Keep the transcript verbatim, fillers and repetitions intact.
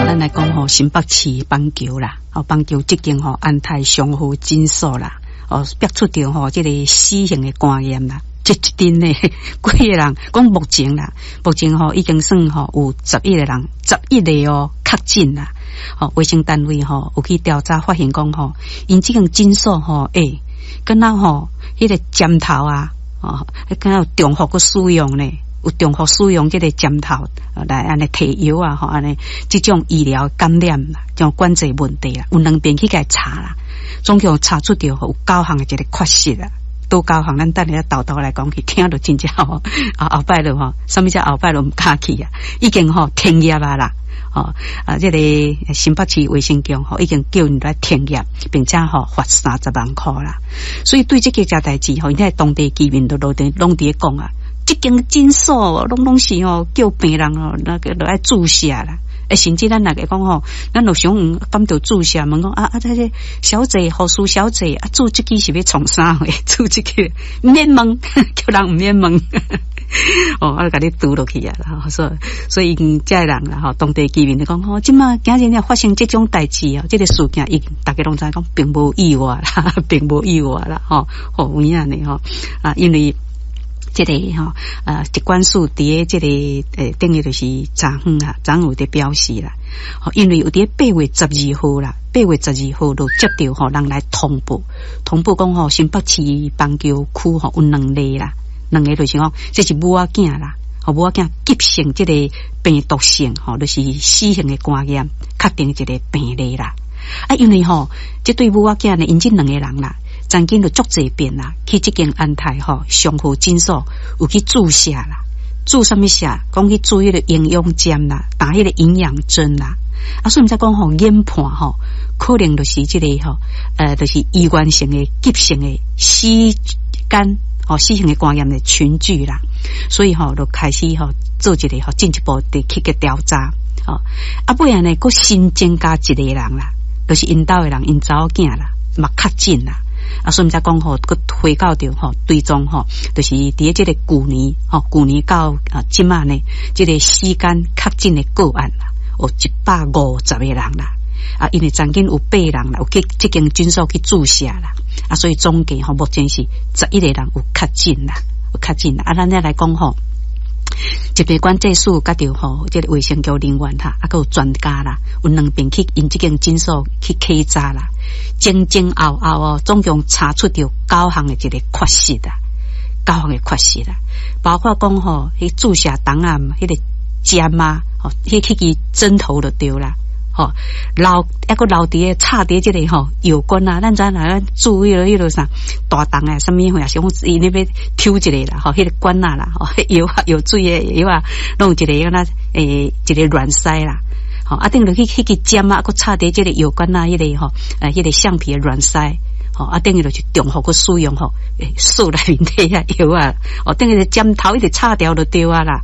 咱来讲吼，新北市邦桥啦，哦，邦桥即间吼安泰上好诊所啦，哦，逼出着吼即个死刑的观念啦。这一阵呢，几个人讲目前啦，目前吼已经算吼有十一个人，十一个哦确诊啦。吼，卫生单位吼有去调查发现讲吼，因即间诊所吼，诶，敢若吼迄个针头啊，哦，敢若有重复个使用呢。有重复使用这个针头来安尼提药啊，吼安尼这种医疗感染啦，这种管制问题啦，有两边去甲查啦，总共查出着有九项的一个缺失啦。多九项，咱等下豆豆来讲去，听到真正吼，后后摆咯吼，什么叫后摆咯唔敢去啊？已经吼停业啊啦，吼啊，这个新北市卫生局吼已经叫人来停业，并且吼罚三十万块啦。所以对这个家代志吼，现在当地居民都拢伫拢伫讲啊。这间诊所拢拢是哦，叫病人哦，那个都爱注射啦。诶，甚至咱那个讲吼，咱就想感到注射，问讲啊啊，这个小姐，护士小姐啊，注这个是要创啥货？注这个免问，叫人唔免问。哦，我甲你拄落去啊啦，所以所以已经这人啦，吼，当地居民就讲吼，即马今日呢发生这种代志啊，这个事件已经大家拢知讲，并无意外啦，并无意外啦，吼，好有影呢吼啊，因为。这个吼，呃，疾管署伫这个呃，等于就是昨昏啊，昨有伫表示啦，吼，因为有伫八月十二號啦，八月十二號就接到吼人來通報，通報講吼新北市邦橋區吼有兩例啦，兩個就是講這是母仔囝啦，吼母仔囝急性這個病毒性吼，就是死刑的觀念，確定這個病例啦，啊，因為吼，這對母仔囝呢，因這兩個人啦。曾經就足濟遍啦，去這間安泰吼上好診所有去注射啦，注什麼射？講去注迄個營養針啦，打迄個營養針啦。啊，所以毋才講吼研判吼，可能就是這個吼，呃，就是醫源性的急性的死肝吼死性的肝炎的群聚啦。所以吼就開始吼做一個吼進一步的去個調查。吼，啊，不然呢，佫新增加一個人啦，就是因兜的人，因查某囝啦，嘛確診啦。啊，所以毋才講吼，佮回到着吼追蹤吼，就是佇即個舊年吼，舊年到啊即馬呢，即、這個時間確診的個案啦，有一百五十個人啦。啊，因為曾經有八人啦，有去即間診所去注射啦。啊，所以總計吼，目前是十一個人有確診啦，有確診啦。啊，咱再來講吼。疾病管制署甲着吼，即、這個衛生局人員哈，啊，佮有專家啦，有兩邊去因即間診所去稽查啦，前前後後哦，總共查出着九項的一個缺失啦，九項的缺失啦，包括講吼，迄注射檔案，迄個針啊，吼，迄迄支針頭就對啦。吼，留一個留佇個插佇即個吼藥管啊，咱知影咱注意了迄落啥大檔啊，什麼貨啊，想伊那邊抽一個啦，吼，迄個管啊啦，吼，藥啊藥水誒藥啊，弄一個咁啦，誒一個軟塞啦，吼，啊，等落去迄個針啊，佮插佇即個藥管啊，迄個吼，誒，迄個橡皮誒軟塞，吼，啊，等於就是重複個使用吼，誒，掃來面體啊藥啊，哦，等於個針頭一直插掉就對啊啦。